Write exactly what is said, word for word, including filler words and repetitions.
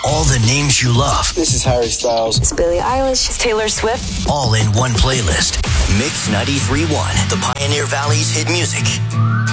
all the names you love. This is Harry Styles. It's Billie Eilish. It's Taylor Swift. All in one playlist. Mix ninety-three point one, the Pioneer Valley's hit music.